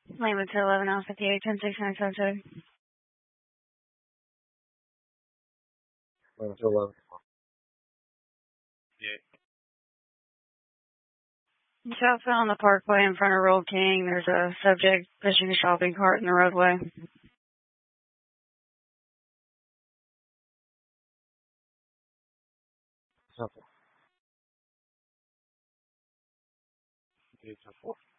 Lima to 11 Alpha 58, 106972. Lima to 11. Southbound on the parkway in front of Royal King, there's a subject pushing a shopping cart in the roadway. Something. 8 to 4.